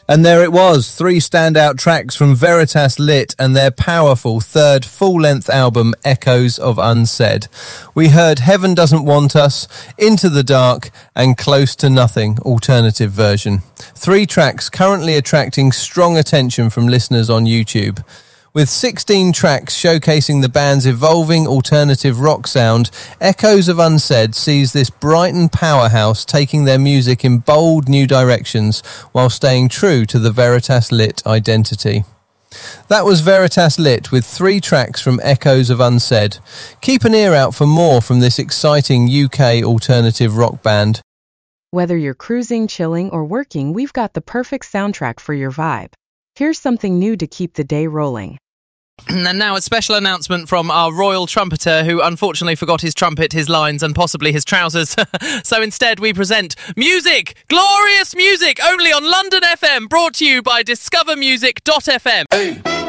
And there it was, 3 standout tracks from Veritas Lit and their powerful third full-length album, Echoes of Unsaid. We heard Heaven Doesn't Want Us, Into the Dark and Close to Nothing, alternative version. 3 tracks currently attracting strong attention from listeners on YouTube. With 16 tracks showcasing the band's evolving alternative rock sound, Echoes of Unsaid sees this Brighton powerhouse taking their music in bold new directions while staying true to the Veritas Lit identity. That was Veritas Lit with 3 tracks from Echoes of Unsaid. Keep an ear out for more from this exciting UK alternative rock band. Whether you're cruising, chilling, or working, we've got the perfect soundtrack for your vibe. Here's something new to keep the day rolling. And now a special announcement from our royal trumpeter who unfortunately forgot his trumpet, his lines and possibly his trousers. So instead we present music, glorious music, only on London FM, brought to you by discovermusic.fm. Hey.